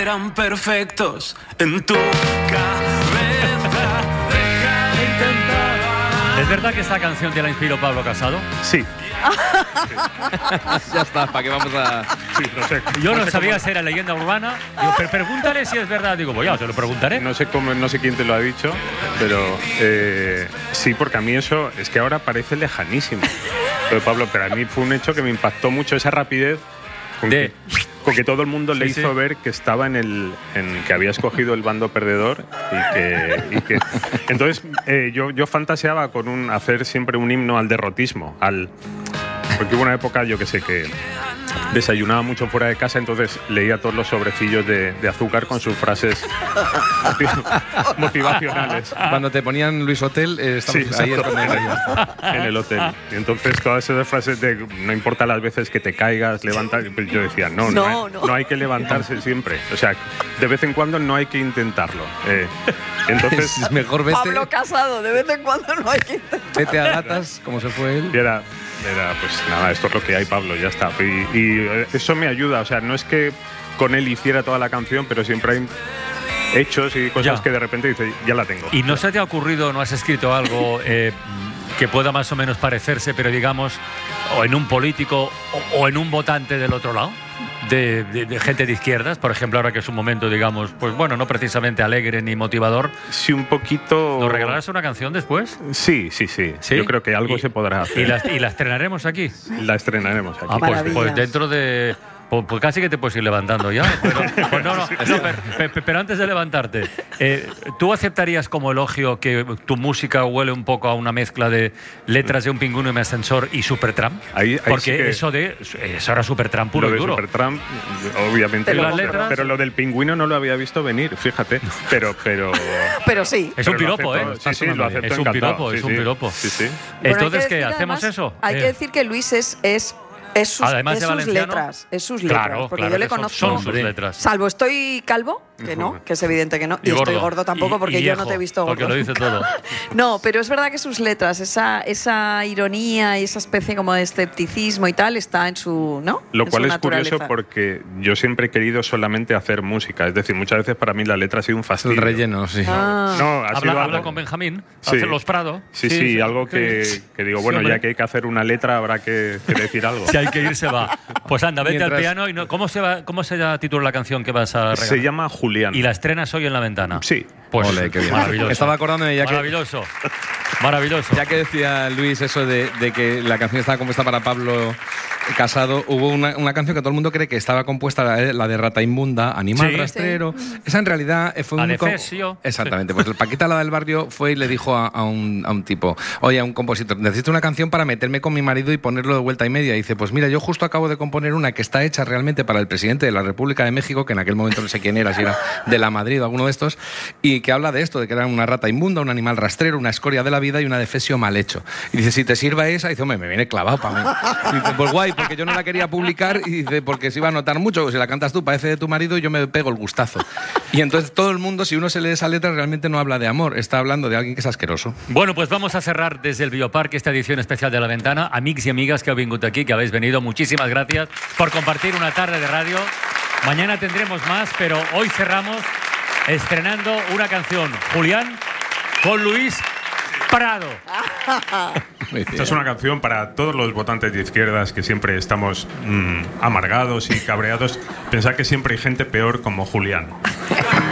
eran perfectos en tu cabeza. Deja de intentar. ¿Es verdad que esta canción te la inspiró Pablo Casado? Sí. Ya está, ¿para qué vamos a...? Sí, no sé. Yo no sé sabía cómo- si era leyenda urbana. Digo, pero pregúntale si es verdad. Digo, pues ya, te lo preguntaré. No sé quién te lo ha dicho, pero sí, porque a mí eso es que ahora parece lejanísimo. Pero Pablo, pero a mí fue un hecho que me impactó mucho esa rapidez con que todo el mundo le hizo ver que estaba en que había escogido el bando perdedor y que entonces yo fantaseaba con hacer siempre un himno al derrotismo, porque hubo una época, yo que sé, que desayunaba mucho fuera de casa, entonces leía todos los sobrecillos de azúcar con sus frases motivacionales. Cuando te ponían Luis Hotel, Sí, ahí es exacto, donde... en el hotel. Y entonces todas esas frases de no importa las veces que te caigas, levanta, yo decía, no hay que levantarse siempre. O sea, de vez en cuando no hay que intentarlo. Entonces Es mejor vete, Pablo Casado, de vez en cuando no hay que... vete a gatas, como se fue él. y era pues nada, esto es lo que hay, Pablo, ya está. Y eso me ayuda, o sea, no es que con él hiciera toda la canción, pero siempre hay hechos y cosas Ya. que de repente dices, ya la tengo. ¿Y no se te ha ocurrido, no has escrito algo que pueda más o menos parecerse, pero digamos, o en un político o en un votante del otro lado? De gente de izquierdas, por ejemplo, ahora que es un momento, digamos, pues bueno, no precisamente alegre ni motivador. Sí, un poquito... ¿Nos regalarás una canción después? Sí. ¿Sí? Yo creo que algo se podrá hacer. ¿Y la estrenaremos aquí? La estrenaremos aquí. Ah, Maravilla. pues dentro de... Pues casi que te puedes ir levantando ya. Pues no, pero antes de levantarte, ¿tú aceptarías como elogio que tu música huele un poco a una mezcla de Letras de un pingüino y mi ascensor y Supertramp? Ahí Porque sí que eso era Supertramp puro lo y de duro. Supertramp, obviamente, Pero las letras- pero lo del pingüino no lo había visto venir, fíjate. Pero Pero sí. Es un pero lo piropo, acepto, ¿eh? Sí, lo acepto Es un encantado. piropo, Sí, es un sí. piropo. Sí, sí. Bueno, Entonces, hay que ¿qué? decir, ¿Hacemos además, eso? Hay que decir que Luis es sus, Además es de sus valenciano. letras. Es sus letras. Claro, porque claro yo le que son- conozco. son sus letras. Salvo estoy calvo, que no, que es evidente que no. Y estoy gordo tampoco, porque yo no te he visto gordo. Porque lo dice todo. No, pero es verdad que sus letras, esa ironía y esa especie como de escepticismo y tal, está en su, ¿no? Lo En cual su es curioso naturaleza. porque yo siempre he querido solamente hacer música. Es decir, muchas veces para mí la letra ha sido un El fastidio. relleno, sí. Ah. No, ha sido Habla algo... con Benjamín, Sí. hace los Prado. Sí, algo que digo, bueno, hombre. ya que hay que hacer una letra, habrá que decir algo. Si hay que ir, se va. Pues anda, vete al Mientras- piano y no, ¿cómo se titula la canción que vas a regalar? Se llama Julián. Y la estrenas hoy en La Ventana. Sí. Pues Ole, qué bien. maravilloso. Estaba acordándome ya que... Maravilloso. Maravilloso. Ya que decía Luis eso de que la canción estaba compuesta para Pablo Casado, hubo una canción que todo el mundo cree que estaba compuesta, la de Rata Inmunda, Animal Sí. Rastrero. Esa en realidad fue un... Adefesio. Exactamente. Pues Paquita, la del barrio, fue y le dijo a un tipo, oye, a un compositor, necesito una canción para meterme con mi marido y ponerlo de vuelta y media. Y dice, pues mira, yo justo acabo de componer una que está hecha realmente para el presidente de la República de México, que en aquel momento no sé quién era, si era de la Madrid o alguno de estos, y que habla de esto, de que era una rata inmunda, un animal rastrero, una escoria de la vida y un adefesio mal hecho. Y dice, si te sirva esa, y dice, hombre, me viene clavado para mí. Y dice, pues guay, porque yo no la quería publicar, y dice, porque se iba a notar mucho, si la cantas tú parece de tu marido y yo me pego el gustazo. Y entonces todo el mundo, si uno se lee esa letra, realmente no habla de amor, está hablando de alguien que es asqueroso. Bueno, pues vamos a cerrar desde el Bioparque esta edición especial de La Ventana. Amics y amigas que habéis venido aquí, que habéis venido, muchísimas gracias por compartir una tarde de radio. Mañana tendremos más, pero hoy cerramos estrenando una canción, Julián, con Luis Prado. Esta es una canción para todos los votantes de izquierdas que siempre estamos amargados y cabreados. Pensad que siempre hay gente peor como Julián.